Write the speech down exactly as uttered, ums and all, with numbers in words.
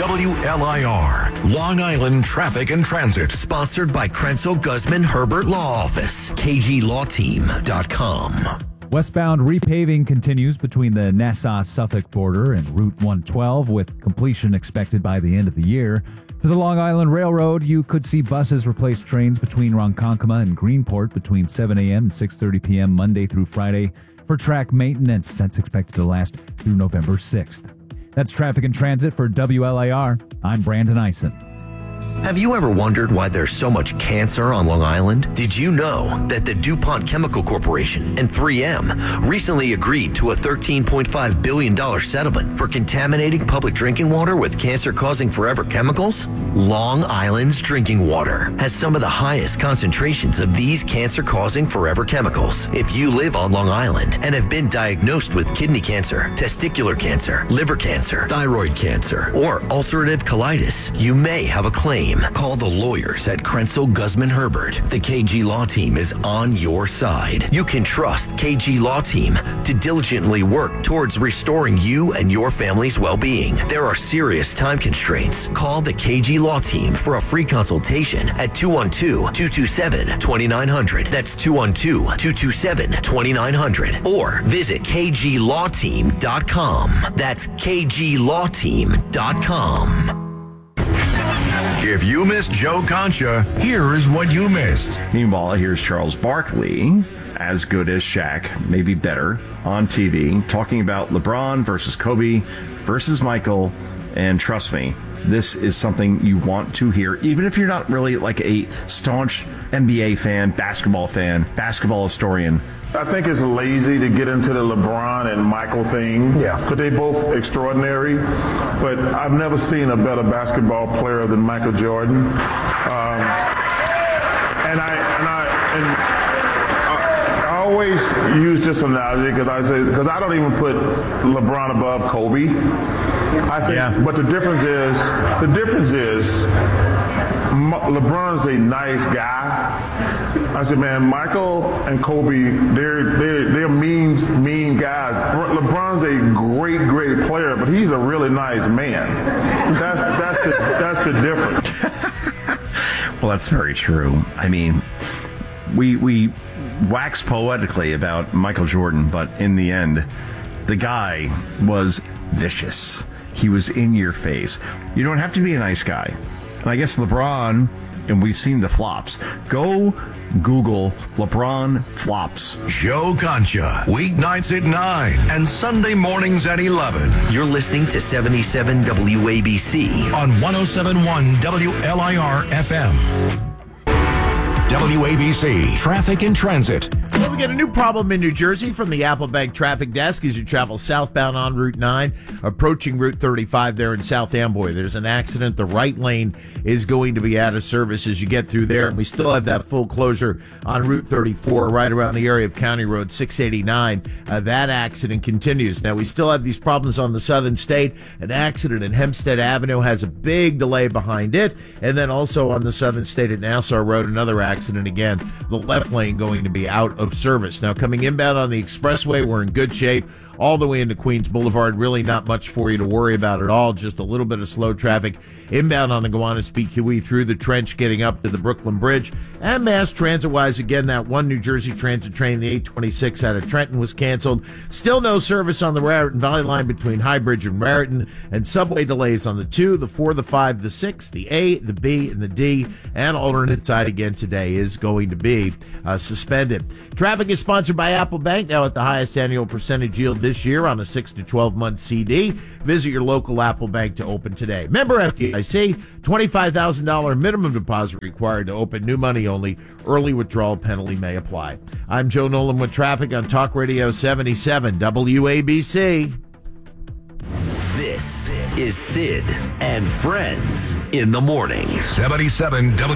W L I R, Long Island Traffic and Transit. Sponsored by Krenzel Guzman Herbert Law Office. K G law team dot com. Westbound repaving continues between the Nassau-Suffolk border and Route one twelve, with completion expected by the end of the year. For the Long Island Railroad, you could see buses replace trains between Ronkonkoma and Greenport between seven a.m. and six thirty p.m. Monday through Friday for track maintenance. That's expected to last through November sixth. That's Traffic and Transit for W L I R. I'm Brandon Eisen. Have you ever wondered why there's so much cancer on Long Island? Did you know that the DuPont Chemical Corporation and three M recently agreed to a thirteen point five billion dollars settlement for contaminating public drinking water with cancer-causing forever chemicals? Long Island's drinking water has some of the highest concentrations of these cancer-causing forever chemicals. If you live on Long Island and have been diagnosed with kidney cancer, testicular cancer, liver cancer, thyroid cancer, or ulcerative colitis, you may have a claim. Call the lawyers at Krenzel Guzman Herbert. The K G Law Team is on your side. You can trust K G Law Team to diligently work towards restoring you and your family's well-being. There are serious time constraints. Call the K G Law Team for a free consultation at two one two, two two seven, two nine zero zero. That's two one two, two two seven, two nine zero zero. Or visit K G law team dot com. That's K G law team dot com. If you missed Joe Concha, here is what you missed. Meanwhile, here's Charles Barkley, as good as Shaq, maybe better, on T V, talking about LeBron versus Kobe versus Michael. And trust me, this is something you want to hear, even if you're not really like a staunch N B A fan, basketball fan, basketball historian. I think it's lazy to get into the LeBron and Michael thing. Yeah. Because they both extraordinary. But I've never seen a better basketball player than Michael Jordan. Um, and I and I and I, I always use this analogy because I say because I don't even put LeBron above Kobe. I think, yeah. But the difference is the difference is LeBron's a nice guy. I said, man, Michael and Kobe, they're they're they're mean mean guys. LeBron's a great great player, but he's a really nice man. That's that's the that's the difference. Well, that's very true. I mean, we we wax poetically about Michael Jordan, but in the end, the guy was vicious. He was in your face. You don't have to be a nice guy. And I guess LeBron, and we've seen the flops. Go Google LeBron flops. Joe Concha, weeknights at nine and Sunday mornings at eleven. You're listening to seventy-seven W A B C on one oh seven point one W L I R F M. W A B C Traffic and Transit. Well, we get a new problem in New Jersey from the Apple Bank Traffic Desk as you travel southbound on Route nine, approaching Route thirty-five there in South Amboy. There's an accident. The right lane is going to be out of service as you get through there. And we still have that full closure on Route thirty-four right around the area of County Road six eighty-nine. Uh, that accident continues. Now, we still have these problems on the Southern State. An accident in Hempstead Avenue has a big delay behind it. And then also on the Southern State at Nassau Road, another accident again. The left lane going to be out of service. Now, coming inbound on the expressway, we're in good shape. All the way into Queens Boulevard, really not much for you to worry about at all. Just a little bit of slow traffic inbound on the Gowanus P Q E through the Trench, getting up to the Brooklyn Bridge. And mass transit-wise, again, that one New Jersey Transit train, the eight twenty-six out of Trenton, was canceled. Still no service on the Raritan Valley line between Highbridge and Raritan, and subway delays on the two, the four, the five, the six, the A, the B, and the D. And alternate side again today is going to be uh, suspended. Traffic is sponsored by Apple Bank, now at the highest annual percentage yield this year on a six to twelve month C D. Visit your local Apple Bank to open today. Member F D I C, twenty-five thousand dollars minimum deposit required to open, new money only. Early withdrawal penalty may apply. I'm Joe Nolan with traffic on Talk Radio seventy-seven W A B C. This is Sid and Friends in the Morning. seventy-seven W